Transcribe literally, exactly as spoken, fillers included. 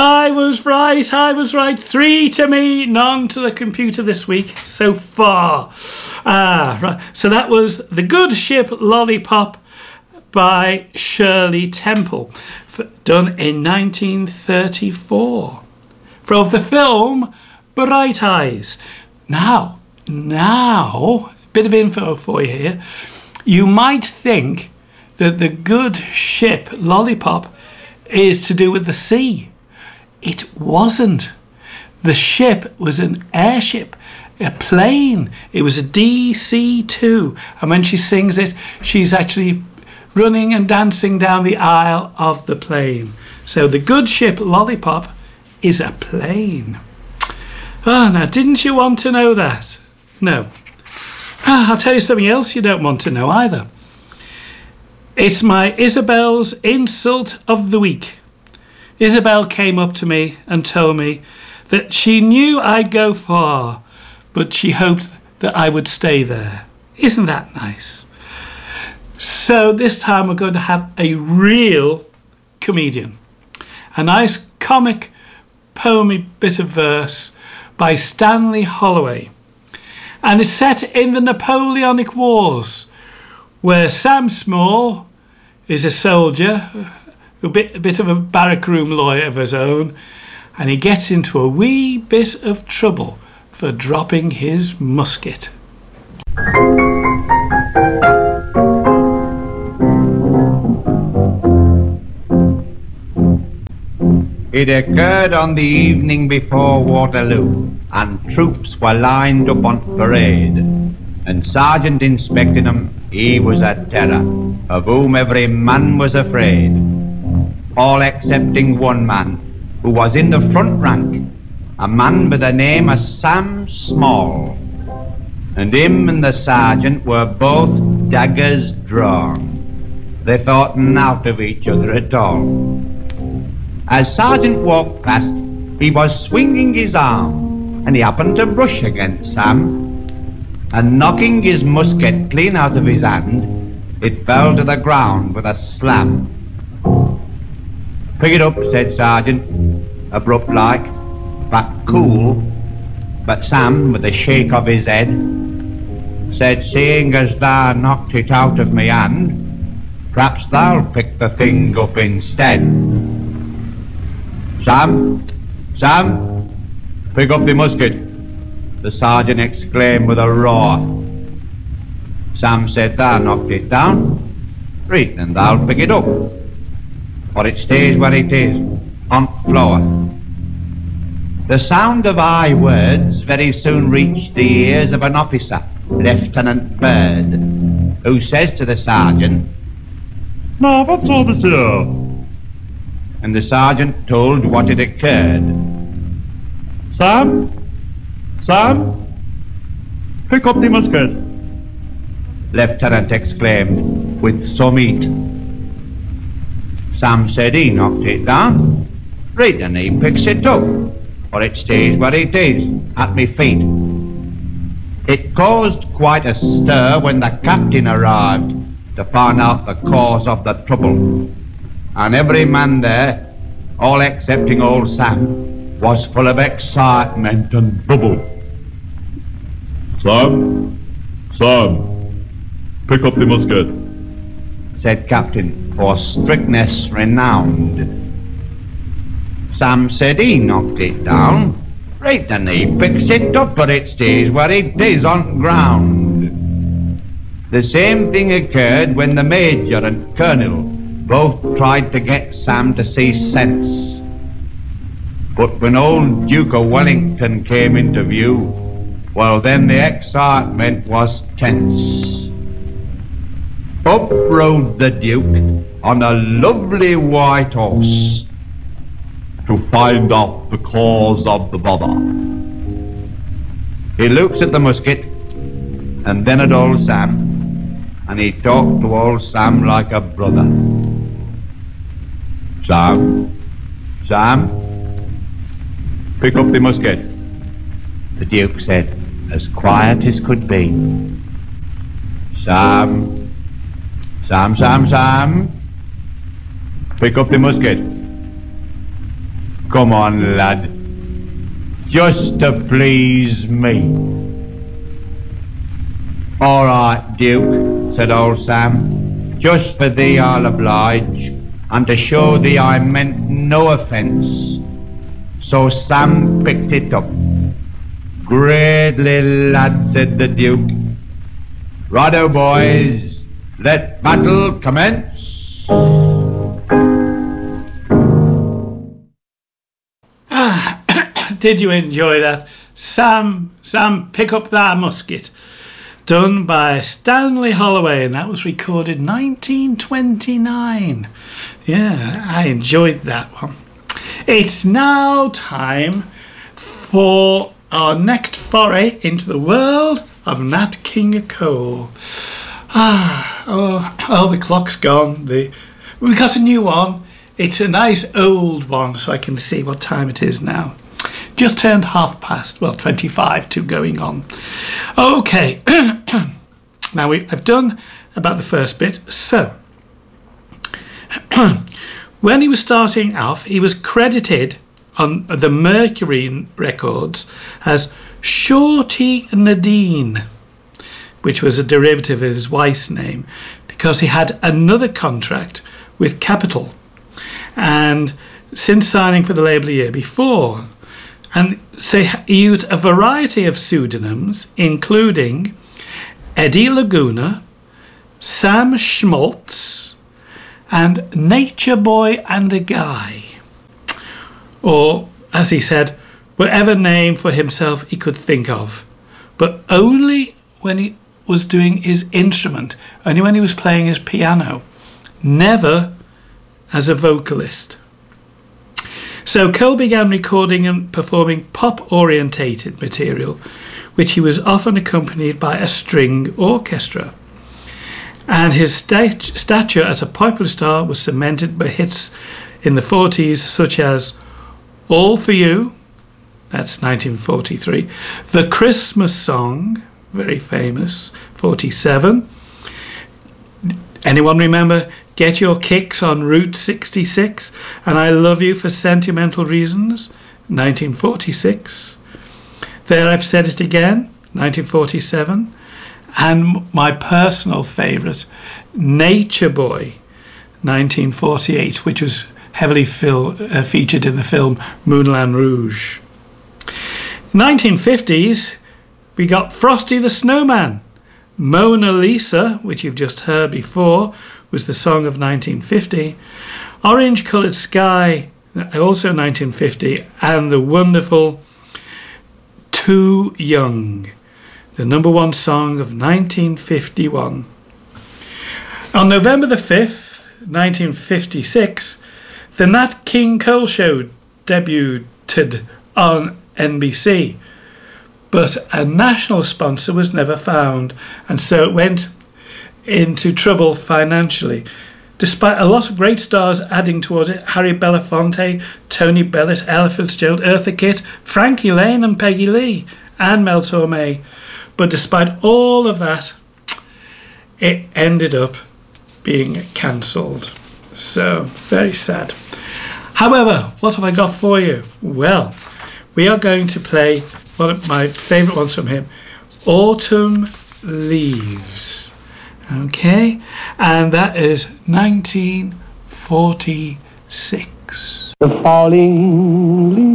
I was right, I was right. Three to me, none to the computer this week so far. Ah, right. So that was The Good Ship Lollipop by Shirley Temple, done in nineteen thirty-four. From the film Bright Eyes. Now, now, a bit of info for you here. You might think that The Good Ship Lollipop is to do with the sea. It wasn't. The ship was an airship, a plane. It was a D C two. And when she sings it, she's actually running and dancing down the aisle of the plane. So The Good Ship Lollipop is a plane. Ah, now, didn't you want to know that? No. Ah, I'll tell you something else you don't want to know either. It's my Isabel's insult of the week. Isabel came up to me and told me that she knew I'd go far, but she hoped that I would stay there. Isn't that nice? So this time we're going to have a real comedian. A nice comic poemy bit of verse by Stanley Holloway. And it's set in the Napoleonic Wars, where Sam Small is a soldier, a bit, a bit of a barrack room lawyer of his own, and he gets into a wee bit of trouble for dropping his musket. It occurred on the evening before Waterloo, and troops were lined up on parade, and Sergeant inspecting them, he was a terror, of whom every man was afraid, all excepting one man, who was in the front rank, a man by the name of Sam Small, and him and the sergeant were both daggers drawn. They thought naught of each other at all. As Sergeant walked past, he was swinging his arm, and he happened to brush against Sam, and knocking his musket clean out of his hand, it fell to the ground with a slam. "Pick it up," said Sergeant, abrupt-like, but cool. But Sam, with a shake of his head, said, "Seeing as thou knocked it out of me hand, perhaps thou'll pick the thing up instead." "Sam, Sam, pick up the musket," the sergeant exclaimed with a roar. Sam said, "Thou knocked it down, right, and thou'll pick it up, or it stays where it is, on floor." The sound of high words very soon reached the ears of an officer, Lieutenant Bird, who says to the sergeant, "Now, what's all this here?" And the sergeant told what had occurred. "Sam, Sam, pick up the musket," Lieutenant exclaimed with some heat. Sam said he knocked it down, right, and he picks it up, or it stays where it is, at me feet. It caused quite a stir when the captain arrived to find out the cause of the trouble, and every man there, all excepting old Sam, was full of excitement and bubble. "Sam, Sam, pick up the musket," said Captain, for strictness renowned. Sam said he knocked it down, right, and he picks it up, but it stays where it is, on ground. The same thing occurred when the Major and Colonel both tried to get Sam to see sense. But when old Duke of Wellington came into view, well, then the excitement was tense. Up rode the Duke on a lovely white horse to find out the cause of the bother. He looks at the musket and then at old Sam, and he talked to old Sam like a brother. "Sam, Sam, pick up the musket," the Duke said, as quiet as could be. "Sam, Sam, Sam, Sam, pick up the musket." Come on, lad. Just to please me. All right, Duke, said old Sam. Just for thee I'll oblige, and to show thee I meant no offence. So Sam picked it up. Great little lad, said the Duke. Righto, boys, let battle commence. Ah, did you enjoy that? Sam, Sam, pick up that musket. Done by Stanley Holloway, and that was recorded nineteen twenty-nine. Yeah, I enjoyed that one. It's now time for our next foray into the world of Nat King Cole. Ah, oh, oh, the clock's gone. The we got a new one. It's a nice old one, so I can see what time it is now. Just turned half past, well, twenty-five to going on. Okay, now we, I've done about the first bit. So, when he was starting off, he was credited on the Mercury records as Shorty Nadine, which was a derivative of his wife's name, because he had another contract with Capitol, and since signing for the label a year before. And so he used a variety of pseudonyms, including Eddie Laguna, Sam Schmaltz, and Nature Boy and a Guy. Or, as he said, whatever name for himself he could think of, but only when he was doing his instrument, only when he was playing his piano, never as a vocalist. So Cole began recording and performing pop-orientated material, which he was often accompanied by a string orchestra. And his stat- stature as a popular star was cemented by hits in the forties such as All For You, that's nineteen forty-three, The Christmas Song, very famous, forty-seven. Anyone remember Get Your Kicks on Route sixty-six and I Love You for Sentimental Reasons, nineteen forty-six. There I've Said It Again, nineteen forty-seven. And my personal favourite, Nature Boy, nineteen forty-eight, which was heavily fil- uh, featured in the film Moulin Rouge. nineteen fifties, we got Frosty the Snowman. Mona Lisa, which you've just heard before, was the song of nineteen fifty. Orange Coloured Sky, also nineteen fifty. And the wonderful Too Young, the number one song of nineteen fifty-one. On November the fifth, nineteen fifty-six, the Nat King Cole Show debuted on N B C. But a national sponsor was never found, and so it went into trouble financially. Despite a lot of great stars adding towards it, Harry Belafonte, Tony Bennett, Ella Fitzgerald, Eartha Kitt, Frankie Lane and Peggy Lee, and Mel Torme. But despite all of that, it ended up being cancelled. So, very sad. However, what have I got for you? Well, we are going to play one of my favourite ones from him, Autumn Leaves. Okay, and that is nineteen forty-six. The falling leaves